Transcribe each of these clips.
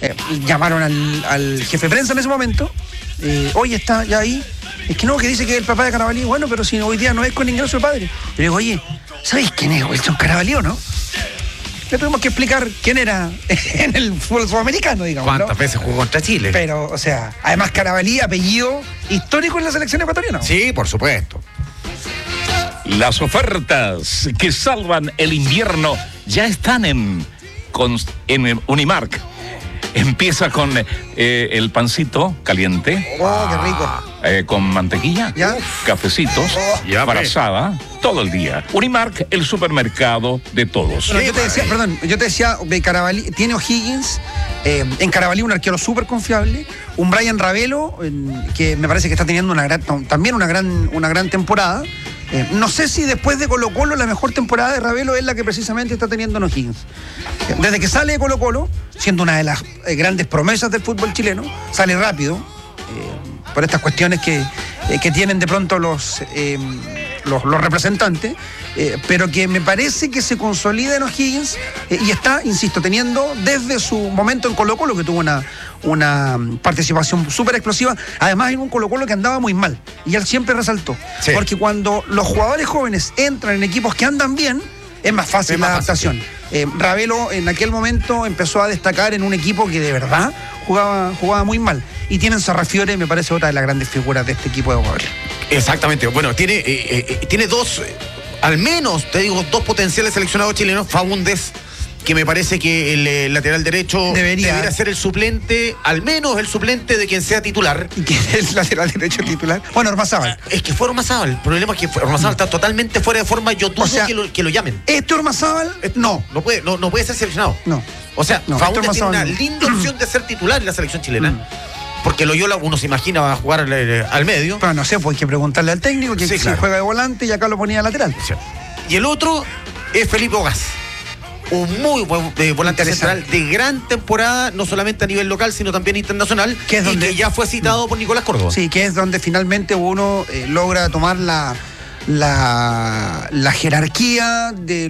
llamaron al jefe de prensa en ese momento. Oye, está ya ahí. Es que no, que dice que es el papá de Carabalí. Bueno, pero si hoy día no es con ingreso de padre. Le digo, oye, ¿sabéis quién es Wilson Carabalí o no? Le tuvimos que explicar quién era en el fútbol sudamericano, digamos. ¿Cuántas veces jugó contra Chile? Pero, o sea, además Carabalí, apellido histórico en la selección ecuatoriana. Sí, por supuesto. Las ofertas que salvan el invierno ya están en Unimark. Empieza con el pancito caliente. ¡Oh, qué rico! Con mantequilla, ¿Ya? Cafecitos, para asada, todo el día. Unimark, el supermercado de todos. Pero yo te decía, Carabalí, tiene O'Higgins, en Carabalí un arquero súper confiable, un Brian Ravelo, que me parece que está teniendo también una gran temporada. No sé si después de Colo-Colo la mejor temporada de Ravelo es la que precisamente está teniendo en O'Higgins. Desde que sale de Colo-Colo, siendo una de las grandes promesas del fútbol chileno, sale rápido, por estas cuestiones que tienen de pronto los representantes, pero que me parece que se consolida en O'Higgins y está, insisto, teniendo desde su momento en Colo-Colo, que tuvo una participación súper explosiva, además en un Colo-Colo que andaba muy mal, y él siempre resaltó, porque cuando los jugadores jóvenes entran en equipos que andan bien, es más fácil la adaptación. Ravelo en aquel momento empezó a destacar en un equipo que de verdad jugaba muy mal. Y tienen Sarrafiore, me parece otra de las grandes figuras de este equipo de jugadores. Exactamente. Bueno, tiene dos, al menos, te digo, dos potenciales seleccionados chilenos. Faúndez, que me parece que el lateral derecho debería ser el suplente, al menos el suplente de quien sea titular. ¿Y quién es el lateral derecho titular? Bueno, Ormazábal. Es que fue Ormazábal. El problema es que Ormazábal está totalmente fuera de forma. Yo dudo que lo llamen. Ormazábal, no puede ser seleccionado. No. O sea, Faúndez tiene una linda opción de ser titular en la selección chilena. Porque Loyola uno se imagina a jugar al medio. Pero no sé, pues hay que preguntarle al técnico que claro, juega de volante y acá lo ponía lateral. Sí. Y el otro es Felipe Ogaz. Un muy buen volante central de gran temporada, no solamente a nivel local, sino también internacional, que ya fue citado por Nicolás Córdoba. Sí, que es donde finalmente uno logra tomar la jerarquía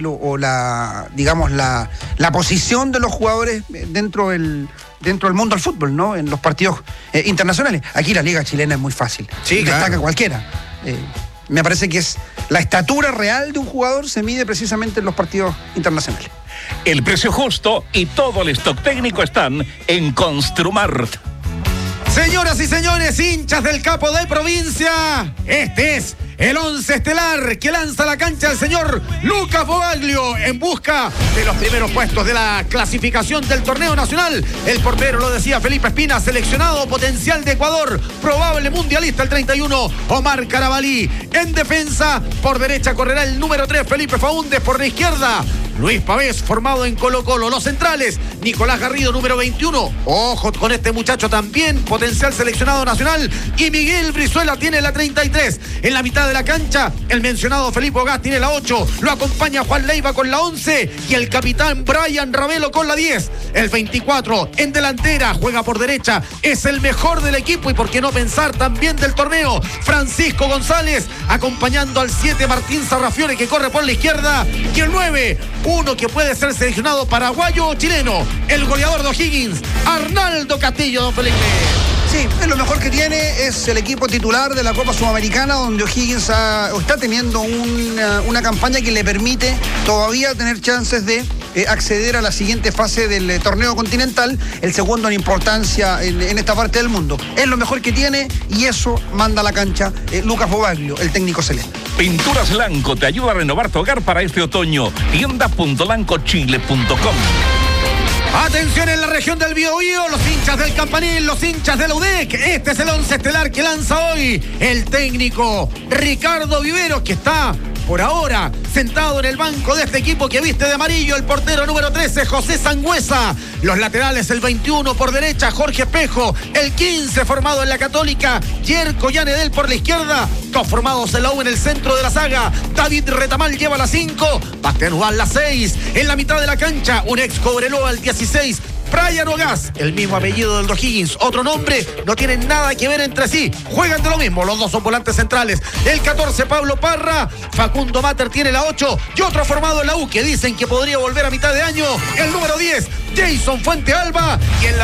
la posición de los jugadores dentro del mundo del fútbol, ¿no? En los partidos internacionales. Aquí la liga chilena es muy fácil. Sí, destaca claro. Cualquiera. Me parece que es la estatura real de un jugador se mide precisamente en los partidos internacionales. El precio justo y todo el stock técnico están en Construmart. Señoras y señores, hinchas del capo de provincia, este es el 11 estelar que lanza a la cancha el señor Lucas Boaglio en busca de los primeros puestos de la clasificación del torneo nacional. El portero, lo decía Felipe Espina, seleccionado potencial de Ecuador, probable mundialista el 31, Omar Carabalí. En defensa, por derecha correrá el número 3, Felipe Faúndez. Por la izquierda, Luis Pavés, formado en Colo-Colo. Los centrales, Nicolás Garrido, número 21. Ojo con este muchacho también, potencial seleccionado nacional. Y Miguel Brizuela tiene la 33. En la mitad de la cancha, el mencionado Felipe Ogaz tiene la 8. Lo acompaña Juan Leiva con la 11. Y el capitán Brian Ravelo con la 10. El 24 en delantera, juega por derecha. Es el mejor del equipo y por qué no pensar también del torneo. Francisco González, acompañando al 7 Martín Sarrafiore, que corre por la izquierda. Y el 9, uno que puede ser seleccionado paraguayo o chileno, el goleador de O'Higgins, Arnaldo Castillo, don Felipe. Sí, es lo mejor que tiene, es el equipo titular de la Copa Sudamericana, donde O'Higgins está teniendo una campaña que le permite todavía tener chances de acceder a la siguiente fase del torneo continental, el segundo en importancia en esta parte del mundo. Es lo mejor que tiene y eso manda a la cancha Lucas Boaglio, el técnico celeste. Pinturas Lanco te ayuda a renovar tu hogar para este otoño. Tienda.lancochile.com. Atención en la región del Biobío, los hinchas del Campanil, los hinchas de la UDEC. Este es el 11 estelar que lanza hoy el técnico Ricardo Viveros, que está por ahora sentado en el banco de este equipo que viste de amarillo. El portero número 13, José Sangüesa. Los laterales, el 21 por derecha, Jorge Espejo. El 15 formado en la Católica, Yerko Yanedel por la izquierda. Dos formados en la U en el centro de la saga. David Retamal lleva la 5, Bastián Ubal la 6. En la mitad de la cancha, un ex Cobreloa al 16. Brian Ogaz, el mismo apellido del O'Higgins, otro nombre, no tienen nada que ver entre sí, juegan de lo mismo, los dos son volantes centrales. El 14, Pablo Parra. Facundo Mater tiene la 8 y otro formado en la U que dicen que podría volver a mitad de año, el número 10, Jason Fuente Alba. Y en la